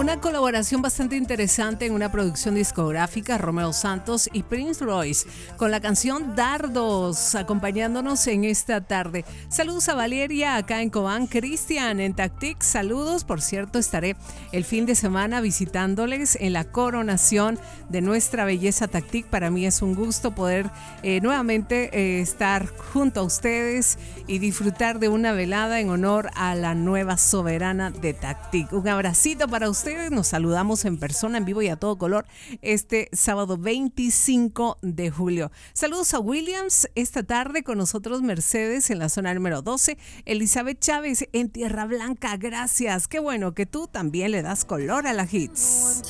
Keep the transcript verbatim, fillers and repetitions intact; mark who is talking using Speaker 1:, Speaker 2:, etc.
Speaker 1: Una colaboración bastante interesante en una producción discográfica, Romeo Santos y Prince Royce, con la canción Dardos, acompañándonos en esta tarde. Saludos a Valeria acá en Cobán, Cristian en Tactic, saludos. Por cierto, estaré el fin de semana visitándoles en la coronación de nuestra belleza Tactic. Para mí es un gusto poder eh, nuevamente eh, estar junto a ustedes y disfrutar de una velada en honor a la nueva soberana de Tactic. Un abracito para ustedes. Nos saludamos en persona, en vivo y a todo color este sábado veinticinco de julio. Saludos a Williams esta tarde, con nosotros Mercedes en la zona número doce, Elizabeth Chávez en Tierra Blanca. Gracias, qué bueno que tú también le das color a la hits.